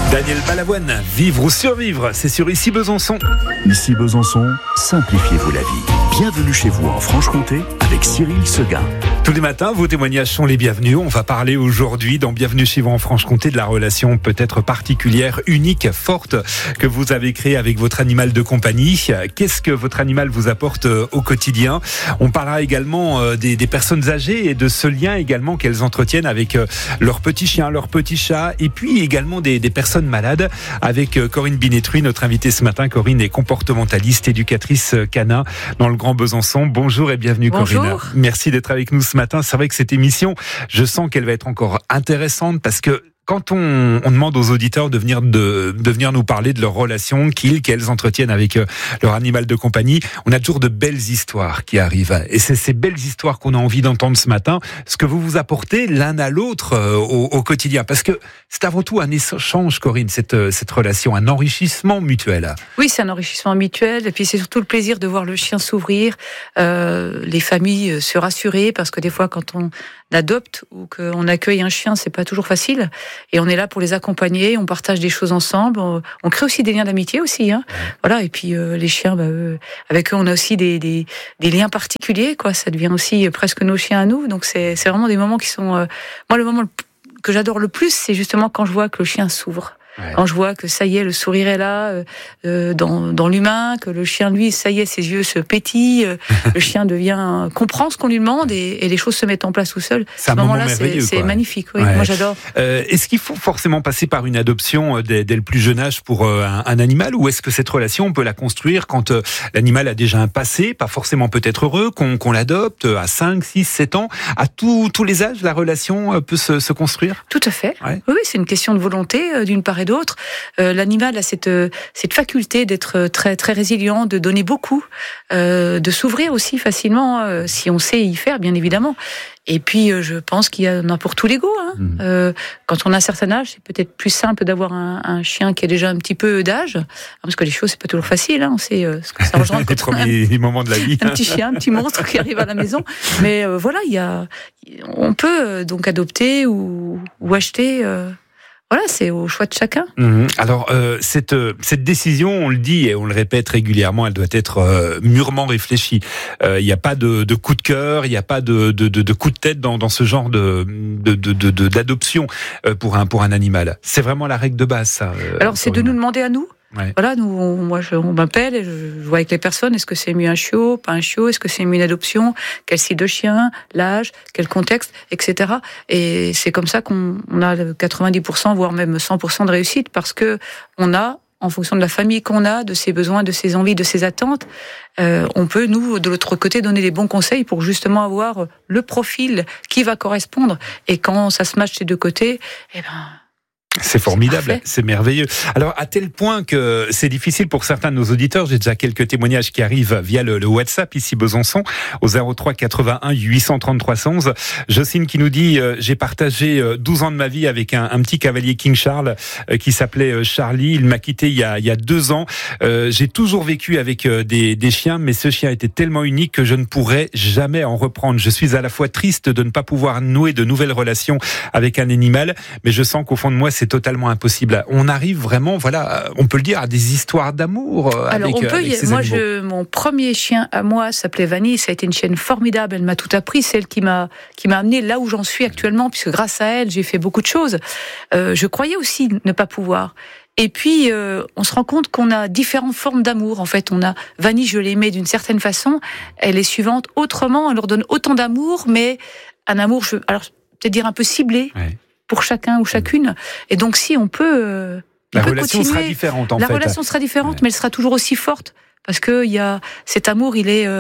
Daniel Balavoine, vivre ou survivre, c'est sur Ici Besançon. Ici Besançon, simplifiez-vous la vie. Bienvenue chez vous en Franche-Comté avec Cyril Seguin. Tous les matins, vos témoignages sont les bienvenus. On va parler aujourd'hui dans Bienvenue chez vous en Franche-Comté de la relation peut-être particulière, unique, forte que vous avez créée avec votre animal de compagnie. Qu'est-ce que votre animal vous apporte au quotidien? On parlera également des personnes âgées et de ce lien également qu'elles entretiennent avec leurs petits chiens, leurs petits chats et puis également des personnes malades avec Corinne Binetruy, notre invitée ce matin. Corinne est comportementaliste, éducatrice canin dans le Grand Besançon. Bonjour et bienvenue. Bonjour. Corinne. Merci d'être avec nous ce matin. C'est vrai que cette émission, je sens qu'elle va être encore intéressante parce que quand on demande aux auditeurs de venir nous parler de leurs relations qu'elles entretiennent avec leur animal de compagnie, on a toujours de belles histoires qui arrivent. Et c'est ces belles histoires qu'on a envie d'entendre ce matin, ce que vous apportez l'un à l'autre au quotidien. Parce que c'est avant tout un échange, Corinne, cette relation, un enrichissement mutuel. Oui, c'est un enrichissement mutuel. Et puis c'est surtout le plaisir de voir le chien s'ouvrir, les familles se rassurer, parce que des fois quand on adopte ou qu'on accueille un chien, c'est pas toujours facile. Et on est là pour les accompagner, on partage des choses ensemble, on crée aussi des liens d'amitié aussi, hein. Voilà. Et puis les chiens, avec eux, on a aussi des liens particuliers, quoi. Ça devient aussi presque nos chiens à nous. Donc c'est vraiment des moments qui sont, moi, le moment que j'adore le plus, c'est justement quand je vois que le chien s'ouvre. Ouais. Quand je vois que ça y est, le sourire est là dans l'humain, que le chien, lui, ça y est, ses yeux se pétillent, le chien comprend ce qu'on lui demande et les choses se mettent en place tout seul. C'est un moment merveilleux. C'est magnifique. Oui, ouais. Moi, j'adore. Est-ce qu'il faut forcément passer par une adoption dès le plus jeune âge pour un animal, ou est-ce que cette relation, on peut la construire quand l'animal a déjà un passé, pas forcément peut-être heureux, qu'on l'adopte à 5, 6, 7 ans? À tous les âges, la relation peut se construire? Tout à fait. Ouais. Oui, c'est une question de volonté d'une part et d'autre. L'animal a cette faculté d'être très très résilient, de donner beaucoup, de s'ouvrir aussi facilement si on sait y faire, bien évidemment. Et puis je pense qu'il y en a pour tous les goûts, hein. Quand on a un certain âge, c'est peut-être plus simple d'avoir un chien qui a déjà un petit peu d'âge, parce que les choses c'est pas toujours facile, hein. On sait ce que ça rejoint les premiers moments de la vie. Un petit chien, un petit monstre qui arrive à la maison. Mais voilà, on peut donc adopter ou acheter. Voilà, c'est au choix de chacun. Alors, cette décision, on le dit et on le répète régulièrement, elle doit être mûrement réfléchie. Il n'y a pas de coup de cœur, il n'y a pas de coup de tête dans ce genre d'adoption pour un animal. C'est vraiment la règle de base, ça. Alors, c'est de nous demander à nous. Ouais. Voilà, on m'appelle et je vois avec les personnes, est-ce que c'est mieux un chiot, pas un chiot, est-ce que c'est mieux une adoption, quel style de chien, l'âge, quel contexte, etc. Et c'est comme ça qu'on a 90%, voire même 100% de réussite, parce que on a, en fonction de la famille qu'on a, de ses besoins, de ses envies, de ses attentes, on peut, nous, de l'autre côté, donner les bons conseils pour justement avoir le profil qui va correspondre. Et quand ça se matche des deux côtés, c'est formidable, c'est merveilleux. Alors, à tel point que c'est difficile pour certains de nos auditeurs, j'ai déjà quelques témoignages qui arrivent via le WhatsApp, ici Besançon, au 03 81 833 111. Jocelyne qui nous dit, j'ai partagé 12 ans de ma vie avec un petit cavalier King Charles qui s'appelait Charlie. Il m'a quitté il y a 2 ans. J'ai toujours vécu avec des chiens, mais ce chien était tellement unique que je ne pourrais jamais en reprendre. Je suis à la fois triste de ne pas pouvoir nouer de nouvelles relations avec un animal, mais je sens qu'au fond de moi, c'est totalement impossible. On arrive vraiment, voilà, on peut le dire, à des histoires d'amour. Alors avec ces animaux. Mon premier chien à moi s'appelait Vanille. Ça a été une chienne formidable. Elle m'a tout appris. C'est elle qui m'a amené là où j'en suis actuellement, puisque grâce à elle, j'ai fait beaucoup de choses. Je croyais aussi ne pas pouvoir. Et puis, on se rend compte qu'on a différentes formes d'amour. En fait, Vanille, je l'aimais d'une certaine façon. Elle est suivante autrement. Elle leur donne autant d'amour, mais un amour, alors peut-être dire un peu ciblé. Ouais. Pour chacun ou chacune. Et donc, si on peut... la relation sera différente, en fait. La relation sera différente, mais elle sera toujours aussi forte. Parce que cet amour, il est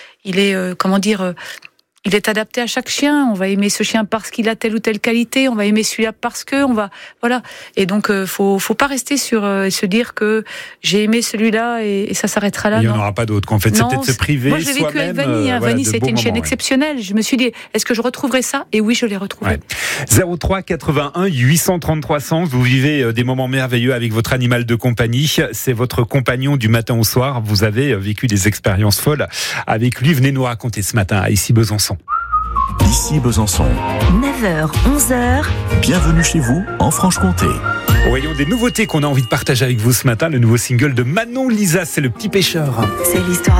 il est adapté à chaque chien. On va aimer ce chien parce qu'il a telle ou telle qualité. On va aimer celui-là parce que voilà. Et donc, faut pas rester sur se dire que j'ai aimé celui-là et ça s'arrêtera là. Il n'y en aura pas d'autres. En fait, c'est peut-être se priver. Moi, je l'ai vécu avec Vanille. Vanille, c'était une chienne exceptionnelle. Je me suis dit, est-ce que je retrouverai ça? Et oui, je l'ai retrouvé. 03 81 833 100. Vous vivez des moments merveilleux avec votre animal de compagnie. C'est votre compagnon du matin au soir. Vous avez vécu des expériences folles avec lui. Venez nous raconter ce matin à Ici Besançon. Ici Besançon. 9h, 11h. Bienvenue chez vous en Franche-Comté. Voyons des nouveautés qu'on a envie de partager avec vous ce matin. Le nouveau single de Manon Lisa, c'est Le Petit Pêcheur. C'est l'histoire